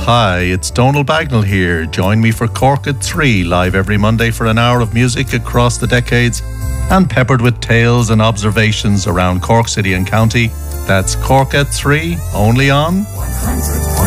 Hi, it's Donal Bagnall here. Join me for Cork at 3, live every Monday for an hour of music across the decades and peppered with tales and observations around Cork City and County. That's Cork at 3, only on 100.9